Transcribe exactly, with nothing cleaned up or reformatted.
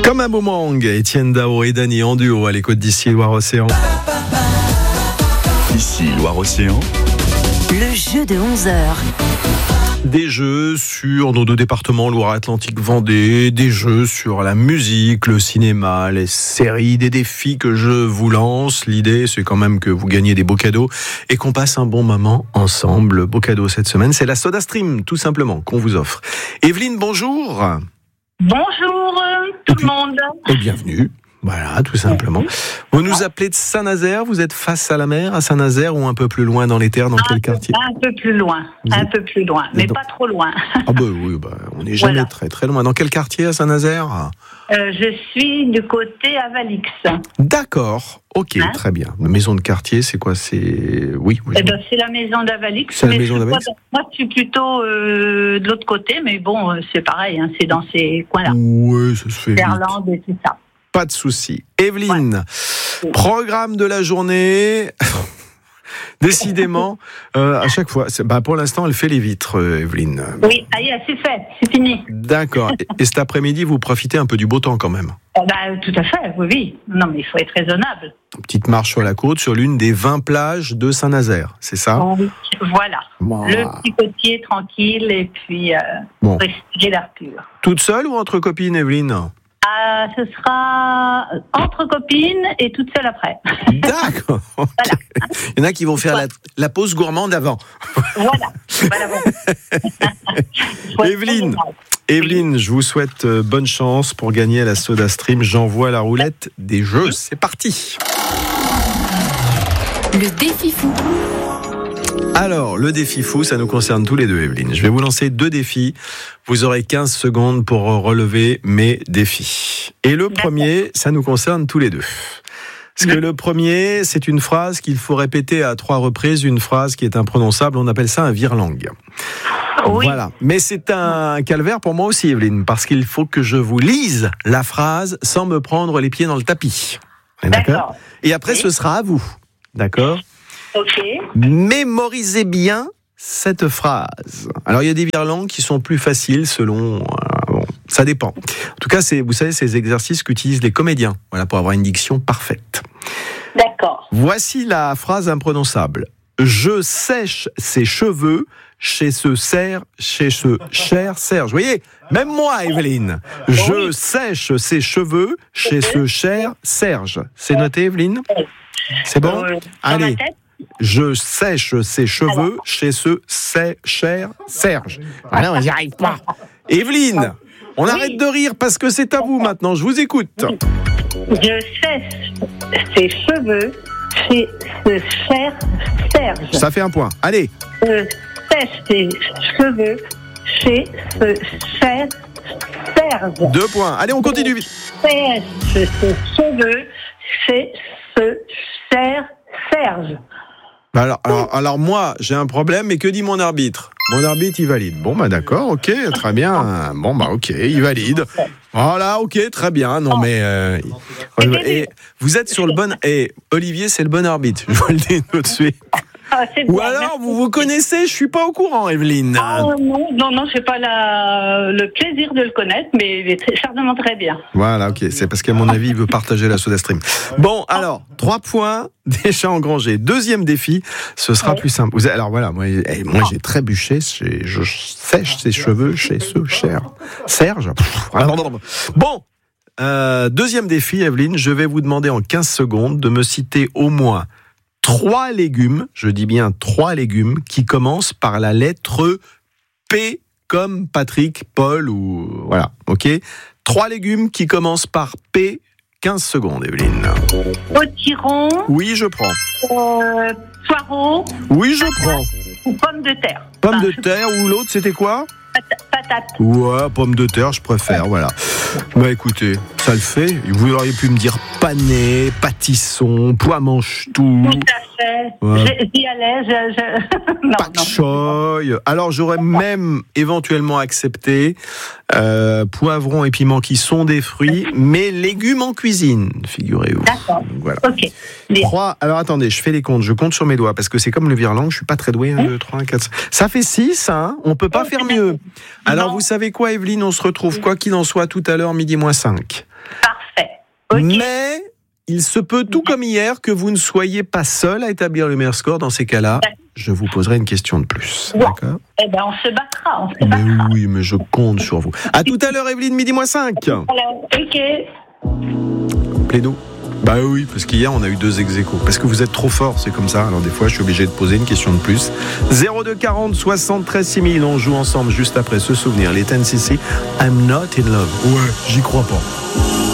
Comme un boomerang, Étienne Dao et Dany en duo à l'écoute d'ici Loire-Océan. Ici Loire-Océan. Le jeu de onze heures. Des jeux sur nos deux départements, Loire-Atlantique-Vendée, des jeux sur la musique, le cinéma, les séries, des défis que je vous lance. L'idée, c'est quand même que vous gagnez des beaux cadeaux et qu'on passe un bon moment ensemble. Le beau cadeau cette semaine, c'est la SodaStream, tout simplement, qu'on vous offre. Evelyne, bonjour. Bonjour tout le monde. Et bienvenue. Voilà, tout simplement. Vous nous appelez de Saint-Nazaire, vous êtes face à la mer à Saint-Nazaire ou un peu plus loin dans les terres, dans un quel peu, quartier? Un peu plus loin, vous un êtes... peu plus loin, mais dans... pas trop loin. Ah bah oui, bah, on n'est jamais voilà. très très loin. Dans quel quartier à Saint-Nazaire? euh, Je suis du côté Avalix. D'accord, ok, hein? Très bien. La maison de quartier, c'est quoi? C'est oui. oui eh ben, c'est la maison d'Avalix. C'est la maison d'Avalix. Moi, je suis plutôt euh, de l'autre côté, mais bon, c'est pareil, hein, c'est dans ces coins-là. Oui, ça se fait vite. Berlande et tout ça. Pas de souci. Evelyne, ouais. Programme de la journée. Décidément, euh, à chaque fois. Bah pour l'instant, elle fait les vitres, euh, Evelyne. Oui, ça y est, c'est fait, c'est fini. D'accord. Et, et cet après-midi, vous profitez un peu du beau temps quand même. Oh bah, tout à fait, oui, oui. Non, mais il faut être raisonnable. Petite marche sur la côte, sur l'une des vingt plages de Saint-Nazaire, c'est ça? Oui, voilà. Wow. Le petit côtier tranquille et puis euh, bon. Respirer l'air pur. Toute seule ou entre copines, Evelyne? Euh, ce sera entre copines et toute seule après. D'accord. Okay. Voilà. Il y en a qui vont faire la, la pause gourmande avant. Voilà. voilà bon. Evelyne, Evelyne, je vous souhaite bonne chance pour gagner à la SodaStream. J'envoie la roulette des jeux. C'est parti. Le défi fou. Alors, le défi fou, ça nous concerne tous les deux, Evelyne. Je vais vous lancer deux défis. Vous aurez quinze secondes pour relever mes défis. Et le premier, ça nous concerne tous les deux. Parce que le premier, c'est une phrase qu'il faut répéter à trois reprises, une phrase qui est imprononçable. On appelle ça un vire-langue. Oui. Voilà. Mais c'est un calvaire pour moi aussi, Evelyne, parce qu'il faut que je vous lise la phrase sans me prendre les pieds dans le tapis. D'accord, d'accord. Et après, oui. Ce sera à vous. D'accord ? Ok. Mémorisez bien cette phrase. Alors, il y a des vire-langues qui sont plus faciles selon... Euh, bon, ça dépend. En tout cas, c'est, vous savez, ces exercices qu'utilisent les comédiens, voilà, pour avoir une diction parfaite. D'accord. Voici la phrase imprononçable. Je sèche ses cheveux chez ce cerf, chez ce cher Serge. Vous voyez, même moi, Evelyne, je oui. sèche ses cheveux chez ce cher Serge. C'est noté, Evelyne? C'est bon? euh, Allez. Je sèche ses cheveux Alors. Chez ce cher Serge. Voilà, on n'y arrive pas. Evelyne, on oui. arrête de rire parce que c'est à vous maintenant. Je vous écoute. Je sèche ses cheveux chez ce cher Serge. Ça fait un point. Allez. Je sèche ses cheveux chez ce cher Serge. Deux points. Allez, on continue. Je sèche ses cheveux chez ce cher Serge. Alors, alors, alors moi, j'ai un problème, mais que dit mon arbitre? Mon arbitre, il valide. Bon, bah d'accord, ok, très bien. Bon, bah ok, il valide. Voilà, ok, très bien. Non, mais... Euh, et vous êtes sur le bon... Et Olivier, c'est le bon arbitre. Je vous le dis tout de suite. Ah, Ou bien, alors, merci. vous vous connaissez, je suis pas au courant, Evelyne. Oh, non, non, non, j'ai pas la, le plaisir de le connaître, mais il est très, certainement très bien. Voilà, ok, c'est parce qu'à mon avis, il veut partager la SodaStream. Bon, alors, trois points déjà engrangés. Deuxième défi, ce sera oui. plus simple. Vous, alors voilà, moi, moi j'ai trébuché, je sèche ses cheveux chez ce cher Serge. Bon, euh, deuxième défi, Evelyne, je vais vous demander en quinze secondes de me citer au moins trois légumes, je dis bien trois légumes, qui commencent par la lettre P, comme Patrick, Paul ou... Voilà, ok. Trois légumes qui commencent par P, quinze secondes, Evelyne. Potiron. Oui, je prends. Euh, poireau. Oui, je prends. Ou pomme de terre. Pomme enfin, de terre, ou l'autre, c'était quoi? Patate. Ouais, pomme de terre, je préfère, voilà. Bah écoutez, ça le fait. Vous auriez pu me dire panais, pâtisson, pois mange-tout. Tout à fait. Ouais. J'y allais, je... je... non, Pak choy. Alors j'aurais même éventuellement accepté euh, poivron et piment qui sont des fruits, mais légumes en cuisine, figurez-vous. D'accord. Voilà. Ok. trois. Alors attendez, je fais les comptes. Je compte sur mes doigts parce que c'est comme le vire-langue. Je suis pas très doué. un, deux, trois, quatre. Ça fait six. Hein. On peut pas faire mieux. Alors, non. Vous savez quoi, Evelyne? On se retrouve, quoi qu'il en soit, tout à l'heure, midi moins cinq. Ok. Mais il se peut, tout comme hier, que vous ne soyez pas seul à établir le meilleur score. Dans ces cas-là, je vous poserai une question de plus. Ouais. D'accord ? Eh ben, on se battra, on se Mais battra. oui, mais je compte sur vous. À tout à l'heure, Evelyne, midi moins cinq. Alors, ok. Appelez-nous. Bah oui, parce qu'hier, on a eu deux ex-aequo. Parce que vous êtes trop fort, c'est comme ça. Alors des fois, je suis obligé de poser une question de plus. zéro deux quarante soixante-treize six mille. On joue ensemble juste après ce souvenir. Les ten C C, I'm not in love. Ouais, j'y crois pas.